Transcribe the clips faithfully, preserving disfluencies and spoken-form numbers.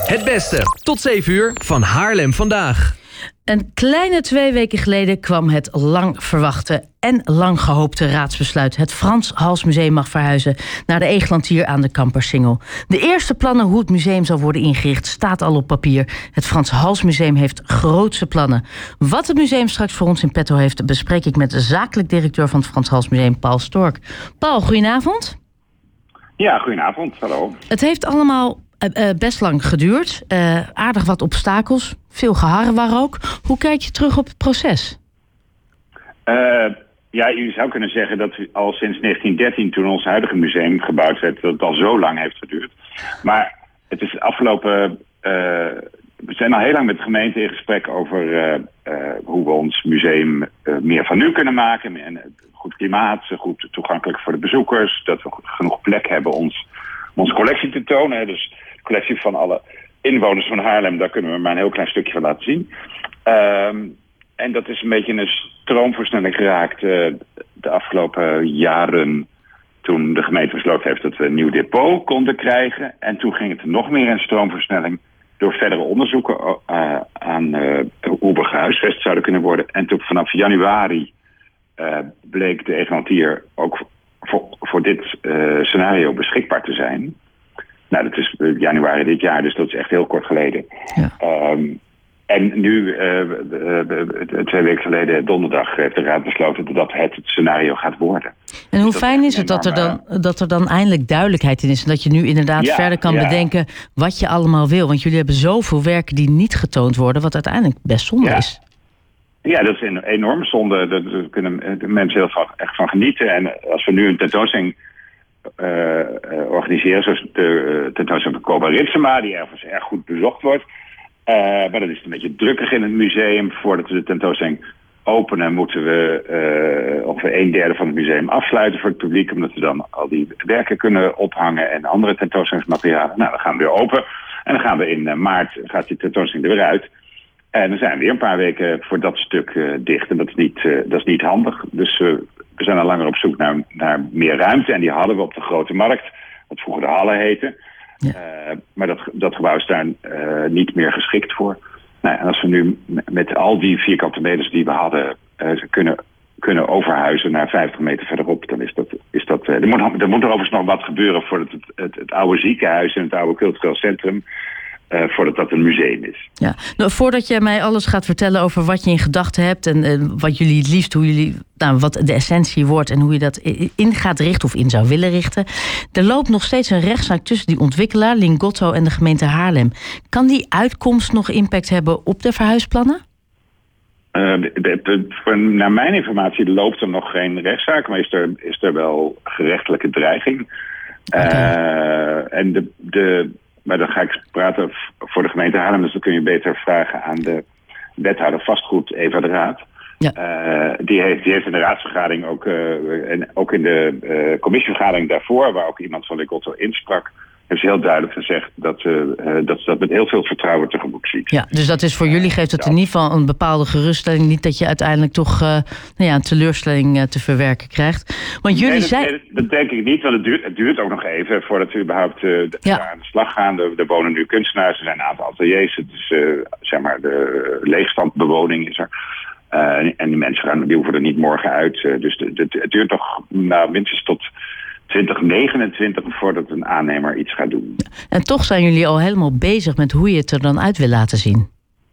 Het beste. Tot zeven uur van Haarlem vandaag. Een kleine twee weken geleden kwam het lang verwachte en lang gehoopte raadsbesluit. Het Frans Hals Museum mag verhuizen naar de Eeglantier aan de Kampersingel. De eerste plannen hoe het museum zal worden ingericht staat al op papier. Het Frans Hals Museum heeft grootse plannen. Wat het museum straks voor ons in petto heeft, bespreek ik met de zakelijk directeur van het Frans Hals Museum, Paul Stork. Paul, goedenavond. Ja, goedenavond. Hallo. Het heeft allemaal uh, best lang geduurd. Uh, aardig wat obstakels. Veel geharrewar ook. Hoe kijk je terug op het proces? Uh, ja, je zou kunnen zeggen dat al sinds negentien dertien, toen ons huidige museum gebouwd werd, dat het al zo lang heeft geduurd. Maar het is afgelopen... Uh, we zijn al heel lang met de gemeente in gesprek over uh, uh, hoe we ons museum uh, meer van nu kunnen maken. En goed klimaat, goed toegankelijk voor de bezoekers. Dat we genoeg plek hebben ons, om onze collectie te tonen. Dus de collectie van alle inwoners van Haarlem, daar kunnen we maar een heel klein stukje van laten zien. Um, en dat is een beetje een stroomversnelling geraakt uh, de afgelopen jaren, toen de gemeente besloten heeft dat we een nieuw depot konden krijgen. En toen ging het nog meer in stroomversnelling door verdere onderzoeken uh, aan uh, hoe we gehuisvest zouden kunnen worden. En toen vanaf januari uh, bleek de Eeglantier ook voor, voor dit uh, scenario beschikbaar te zijn. Nou, dat is januari dit jaar, dus dat is echt heel kort geleden. Ja. Um, en nu, uh, uh, uh, twee weken geleden, donderdag, heeft de Raad besloten dat het het scenario gaat worden. En hoe dus fijn is het dat er, dan, dat er dan eindelijk duidelijkheid in is en dat je nu inderdaad ja, verder kan ja. bedenken wat je allemaal wil? Want jullie hebben zoveel werken die niet getoond worden, wat uiteindelijk best zonde ja. is. Ja, dat is een enorm zonde. Daar kunnen mensen heel van, echt van genieten. En als we nu een tentoonstelling Uh, uh, organiseren, zoals de uh, tentoonstelling van Koba Ritsema, die ergens erg goed bezocht wordt. Uh, maar dat is een beetje drukkig in het museum. Voordat we de tentoonstelling openen, moeten we uh, ongeveer een derde van het museum afsluiten voor het publiek, omdat we dan al die werken kunnen ophangen en andere tentoonstellingsmaterialen. Nou, dan gaan we weer open. En dan gaan we in uh, maart, gaat die tentoonstelling er weer uit. En dan zijn we weer een paar weken voor dat stuk uh, dicht. En dat is niet, uh, dat is niet handig. Dus uh, we zijn al langer op zoek naar, naar meer ruimte. En die hadden we op de Grote Markt, wat vroeger de Halle heette. Ja. Uh, maar dat, dat gebouw is daar uh, niet meer geschikt voor. Nou, en als we nu met al die vierkante meters die we hadden uh, kunnen, kunnen overhuizen naar vijftig meter verderop, dan is dat... Is dat uh, er, moet, er moet er overigens nog wat gebeuren voordat het, het, het oude ziekenhuis en het oude cultureel centrum, Uh, voordat dat een museum is. Ja. Nou, voordat je mij alles gaat vertellen over wat je in gedachten hebt en uh, wat jullie het liefst, hoe jullie, nou, wat de essentie wordt en hoe je dat in gaat richten of in zou willen richten. Er loopt nog steeds een rechtszaak tussen die ontwikkelaar, Lingotto, en de gemeente Haarlem. Kan die uitkomst nog impact hebben op de verhuisplannen? Uh, de, de, de, voor, naar mijn informatie loopt er nog geen rechtszaak, maar is er, is er wel gerechtelijke dreiging. Okay. Uh, en de... de Maar dan ga ik praten voor de gemeente Haarlem, dus dan kun je beter vragen aan de wethouder vastgoed, Eva de Raad. Ja. Uh, die, heeft, die heeft in de raadsvergadering ook, uh, en ook in de uh, commissievergadering daarvoor, waar ook iemand van Lingotto insprak, heeft ze heel duidelijk gezegd dat, uh, dat ze dat met heel veel vertrouwen tegemoet ziet. Ja, dus dat is voor jullie, geeft het in ieder geval een bepaalde geruststelling. Niet dat je uiteindelijk toch uh, nou ja, een teleurstelling uh, te verwerken krijgt. Want jullie nee, dat, zijn... nee, dat denk ik niet, want het duurt, het duurt ook nog even voordat we überhaupt uh, ja. aan de slag gaan. Er, er wonen nu kunstenaars, er zijn een aantal ateliers. Het is, uh, zeg maar, de leegstandbewoning is er. Uh, en die mensen gaan, die hoeven er niet morgen uit. Uh, dus de, de, het duurt nog nou, minstens tot twintig negenentwintig voordat een aannemer iets gaat doen. En toch zijn jullie al helemaal bezig met hoe je het er dan uit wil laten zien.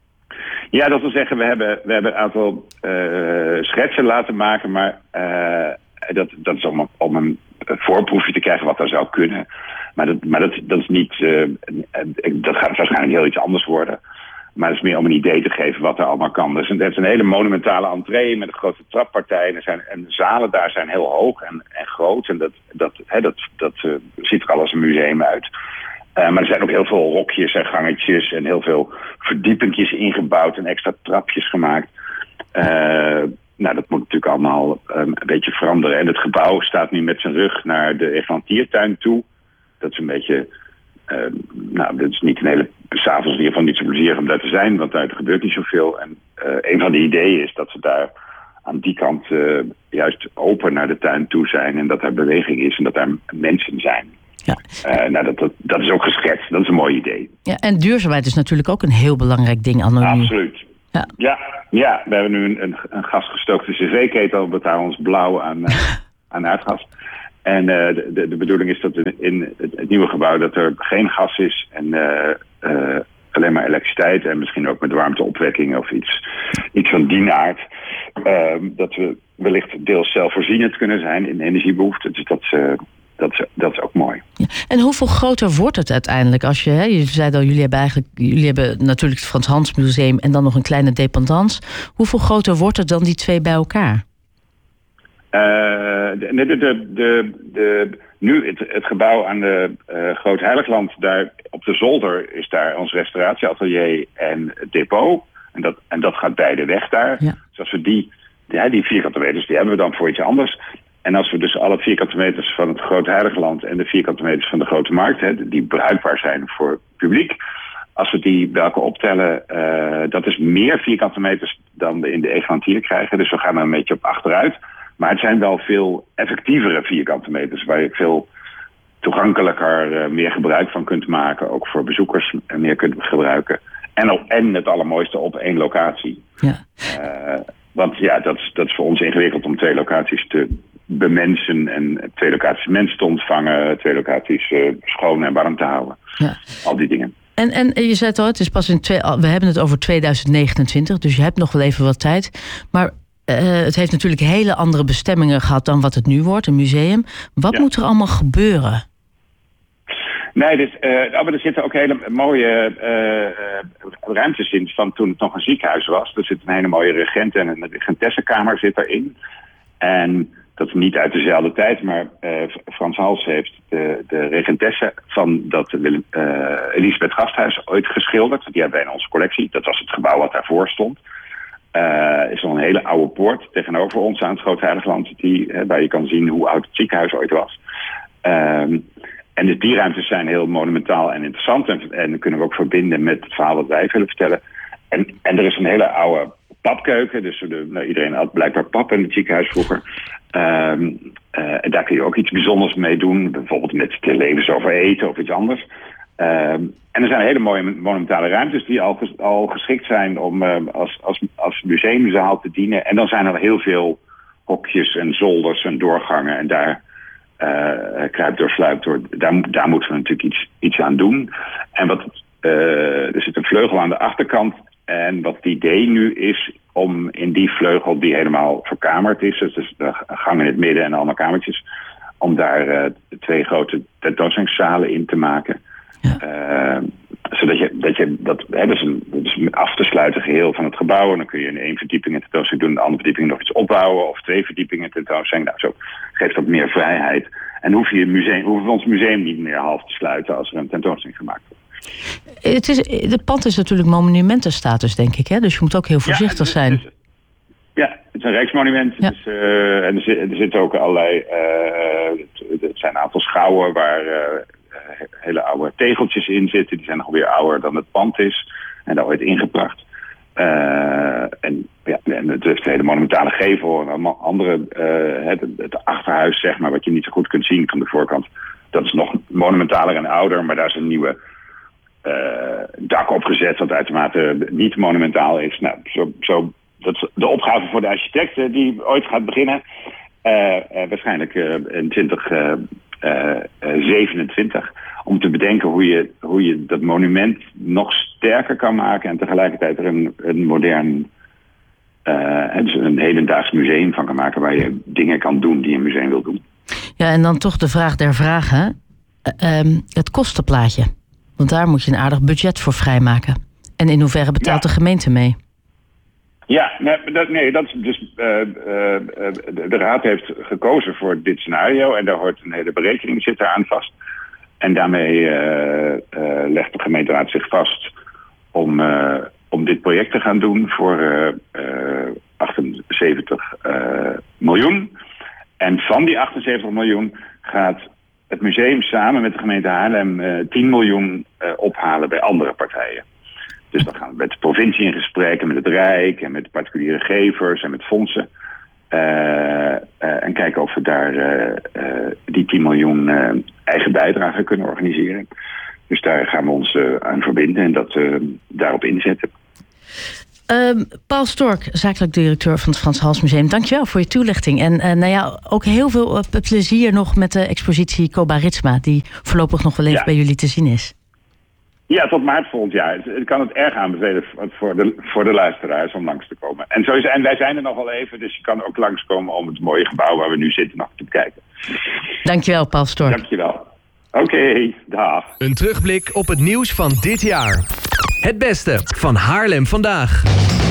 Ja, dat wil zeggen, we hebben, we hebben een aantal uh, schetsen laten maken, maar uh, dat, dat is om, om een voorproefje te krijgen wat er zou kunnen. Maar dat, maar dat, dat is niet, uh, dat gaat waarschijnlijk heel iets anders worden. Maar het is meer om een idee te geven wat er allemaal kan. Dus het heeft een hele monumentale entree met een grote trappartij. En, er zijn, en de zalen daar zijn heel hoog en, en groot. En dat, dat, hè, dat, dat uh, ziet er al als een museum uit. Uh, maar er zijn ook heel veel hokjes en gangetjes en heel veel verdiepingjes ingebouwd en extra trapjes gemaakt. Uh, nou, dat moet natuurlijk allemaal um, een beetje veranderen. En het gebouw staat nu met zijn rug naar de Eglantiertuin toe. Dat is een beetje... Uh, nou, dat is niet een hele... S'avonds in ieder geval niet zo plezierig om daar te zijn, want daar gebeurt niet zoveel. En uh, een van de ideeën is dat ze daar aan die kant uh, juist open naar de tuin toe zijn en dat er beweging is en dat er mensen zijn. Ja. Uh, nou, dat, dat, dat is ook geschetst. Dat is een mooi idee. Ja, en duurzaamheid is natuurlijk ook een heel belangrijk ding, anno nu. Absoluut. Ja. Ja, ja, we hebben nu een, een, een gasgestookte cv-ketel. We betalen ons blauw aan, uh, aan aardgas. En uh, de, de, de bedoeling is dat in het, het nieuwe gebouw dat er geen gas is en uh, uh, alleen maar elektriciteit en misschien ook met warmteopwekking of iets, iets van die aard. Uh, dat we wellicht deels zelfvoorzienend kunnen zijn in energiebehoeften. Dus dat, uh, dat, is, dat is ook mooi. Ja. En hoeveel groter wordt het uiteindelijk? Als je, hè, je zei al, jullie hebben eigenlijk, jullie hebben natuurlijk het Frans Hals Museum en dan nog een kleine dependance. Hoeveel groter wordt het dan die twee bij elkaar? Uh, de, de, de, de, de, nu het, het gebouw aan de uh, Groot Heiligland, daar op de zolder is daar ons restauratieatelier en het depot. En dat, en dat gaat beide weg daar. Ja. Dus als we die, ja, die vierkante meters, die hebben we dan voor iets anders. En als we dus alle vierkante meters van het Groot Heiligland en de vierkante meters van de Grote Markt, hè, die bruikbaar zijn voor het publiek, als we die bij elkaar optellen, uh, dat is meer vierkante meters dan we in de Egelantier krijgen. Dus we gaan er een beetje op achteruit. Maar het zijn wel veel effectievere vierkante meters, waar je veel toegankelijker uh, meer gebruik van kunt maken. Ook voor bezoekers uh, meer kunt gebruiken. En, op, en het allermooiste op één locatie. Ja. Uh, want ja, dat is, dat is voor ons ingewikkeld om twee locaties te bemensen en twee locaties mensen te ontvangen, twee locaties uh, schoon en warm te houden. Ja. Al die dingen. En, en je zei het al, het is pas in twee, we hebben het over tweeduizend negenentwintig, dus je hebt nog wel even wat tijd. Maar uh, het heeft natuurlijk hele andere bestemmingen gehad dan wat het nu wordt, een museum. Wat ja. moet er allemaal gebeuren? Nee, dus, uh, maar er zitten ook hele mooie uh, ruimtes in van toen het nog een ziekenhuis was. Er zit een hele mooie regent- en een regentessenkamer zit erin. En dat is niet uit dezelfde tijd, maar uh, Frans Hals heeft de, de regentesse van dat uh, Elisabeth Gasthuis ooit geschilderd. Die hebben wij in onze collectie. Dat was het gebouw wat daarvoor stond. Uh, is nog een hele oude poort tegenover ons aan het Groot Heiligland, die, uh, waar je kan zien hoe oud het ziekenhuis ooit was. Um, en dus die ruimtes zijn heel monumentaal en interessant. En, en kunnen we ook verbinden met het verhaal wat wij willen vertellen. En, en er is een hele oude papkeuken. Dus de, nou, iedereen had blijkbaar pap in het ziekenhuis vroeger. Um, uh, en daar kun je ook iets bijzonders mee doen. Bijvoorbeeld met de levens over eten of iets anders. Um, en er zijn hele mooie monumentale ruimtes die al, ges, al geschikt zijn om uh, als, als, als museumzaal te dienen. En dan zijn er heel veel hokjes en zolders en doorgangen. En daar uh, kruipt door, sluipt door. Daar, daar moeten we natuurlijk iets, iets aan doen. En wat, uh, er zit een vleugel aan de achterkant. En wat het idee nu is om in die vleugel die helemaal verkamerd is, dus de gang in het midden en allemaal kamertjes, om daar uh, twee grote tentoonstellingszalen in te maken. Ja. Uh, zodat je dat je dat hè, dus een, dus een af te sluiten geheel van het gebouw. En dan kun je in één verdieping een tentoonstelling doen, in de andere verdieping nog iets opbouwen, of twee verdiepingen tentoonstelling. Nou, zo geeft dat meer vrijheid. En hoef je het museum, hoeven we ons museum niet meer half te sluiten als er een tentoonstelling gemaakt wordt. Het is, de pand is natuurlijk monumentenstatus, denk ik, hè? Dus je moet ook heel voorzichtig ja, zijn. Het is, ja, het is een rijksmonument. Ja. Dus, uh, en er, zit, er zitten ook allerlei, uh, het zijn een aantal schouwen waar uh, hele oude tegeltjes in zitten. Die zijn nog weer ouder dan het pand is. En daar ooit ingebracht. Uh, en, ja, en het heeft een hele monumentale gevel en allemaal andere, uh, het, het achterhuis, zeg maar, wat je niet zo goed kunt zien van de voorkant. Dat is nog monumentaler en ouder, maar daar is een nieuwe uh, dak opgezet, wat uitermate niet monumentaal is. Nou, zo, zo, dat is de opgave voor de architect die ooit gaat beginnen. Uh, uh, waarschijnlijk uh, in twintig zevenentwintig. Om te bedenken hoe je, hoe je dat monument nog sterker kan maken en tegelijkertijd er een, een modern, uh, dus een hedendaags museum van kan maken waar je dingen kan doen die een museum wil doen. Ja, en dan toch de vraag der vragen. Uh, um, het kostenplaatje. Want daar moet je een aardig budget voor vrijmaken. En in hoeverre betaalt ja. de gemeente mee? Ja, nee, dat, nee, dat is dus, uh, uh, de, de raad heeft gekozen voor dit scenario en daar hoort een hele berekening zit eraan vast. En daarmee uh, uh, legt de gemeenteraad zich vast om, uh, om dit project te gaan doen voor uh, uh, achtenzeventig uh, miljoen. En van die achtenzeventig miljoen gaat het museum samen met de gemeente Haarlem uh, tien miljoen uh, ophalen bij andere partijen. Dus dan gaan we met de provincie in gesprek en met het Rijk en met particuliere gevers en met fondsen. Uh, uh, en kijken of we daar uh, uh, die tien miljoen uh, eigen bijdrage kunnen organiseren. Dus daar gaan we ons uh, aan verbinden en dat uh, daarop inzetten. Um, Paul Stork, zakelijk directeur van het Frans Hals Museum. Dankjewel voor je toelichting. En uh, nou ja, ook heel veel uh, plezier nog met de expositie Koba Ritsma, die voorlopig nog wel even ja. bij jullie te zien is. Ja, tot maart volgend jaar. Ik kan het erg aanbevelen voor de, voor de luisteraars om langs te komen. En, sowieso, en wij zijn er nog wel even, dus je kan ook langskomen om het mooie gebouw waar we nu zitten nog te bekijken. Dankjewel, Paul Stork. Dankjewel. Oké, okay, dag. Een terugblik op het nieuws van dit jaar. Het beste van Haarlem vandaag.